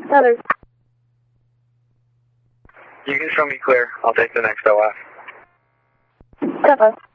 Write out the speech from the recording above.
Southern. You can show me clear. I'll take the next OF. Papa.